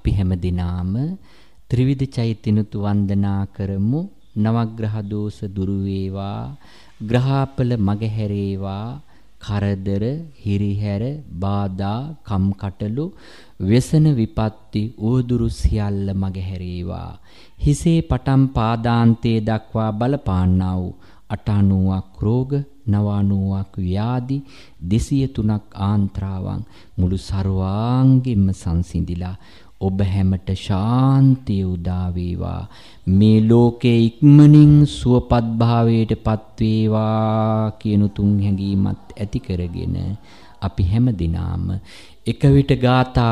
අපි හැම දිනාම ත්‍රිවිධ චෛත්‍යනුත් වන්දනා කරමු. නවග්‍රහ දෝෂ දුරු වේවා, ග්‍රහපල මගහැරේවා, කරදර, හිරිහැර, බාධා, කම්කටොළු, व्यसन විපත්ති උවදුරු සියල්ල මගහැරේවා. හිසේ පටන් පාදාන්තයේ දක්වා බලපාන්නා වූ 90ක් රෝග, 90ක් ව්‍යාධි, 203ක් ආන්ත්‍රාවන් මුළු සර්වාංගෙම සංසිඳිලා ඔබ හැමට ශාන්තිය උදා වේවා. මේ ලෝකේ ඉක්මනින් සුවපත් භාවයටපත් වේවා කියන තුන් හැඟීමත් ඇති කරගෙන අපි හැම දිනාම එක විට ගාථා